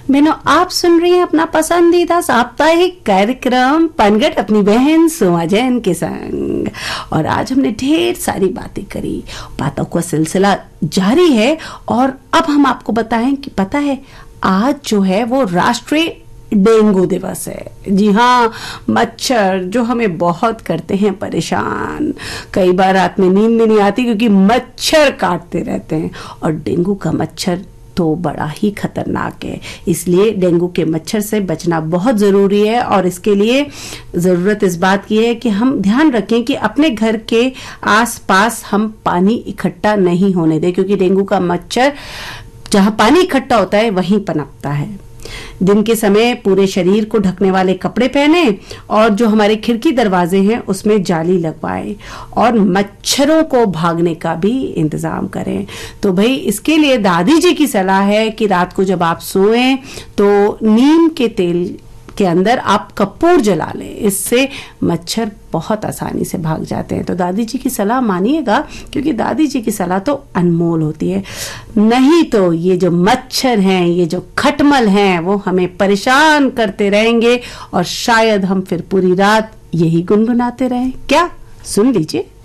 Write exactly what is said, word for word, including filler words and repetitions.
बहनों, आप सुन रही हैं अपना पसंदीदा साप्ताहिक कार्यक्रम पनघट अपनी बहन सोमा जैन के संग। और आज हमने ढेर सारी बातें करी, बातों का सिलसिला जारी है। और अब हम आपको बताएं कि पता है आज जो है वो राष्ट्रीय डेंगू दिवस है। जी हाँ, मच्छर जो हमें बहुत करते हैं परेशान, कई बार रात में नींद भी नहीं आती क्योंकि मच्छर काटते रहते हैं। और डेंगू का मच्छर तो बड़ा ही खतरनाक है, इसलिए डेंगू के मच्छर से बचना बहुत ज़रूरी है। और इसके लिए ज़रूरत इस बात की है कि हम ध्यान रखें कि अपने घर के आसपास हम पानी इकट्ठा नहीं होने दें, क्योंकि डेंगू का मच्छर जहाँ पानी इकट्ठा होता है वहीं पनपता है। दिन के समय पूरे शरीर को ढकने वाले कपड़े पहने और जो हमारे खिड़की दरवाजे हैं उसमें जाली लगवाएं और मच्छरों को भागने का भी इंतजाम करें। तो भाई इसके लिए दादी जी की सलाह है कि रात को जब आप सोएं तो नीम के तेल के अंदर आप कपूर जला लें, इससे मच्छर बहुत आसानी से भाग जाते हैं। तो दादी जी की सलाह मानिएगा, क्योंकि दादी जी की सलाह तो अनमोल होती है। नहीं तो ये जो मच्छर हैं, ये जो खटमल हैं, वो हमें परेशान करते रहेंगे और शायद हम फिर पूरी रात यही गुनगुनाते रहें। क्या सुन लीजिए।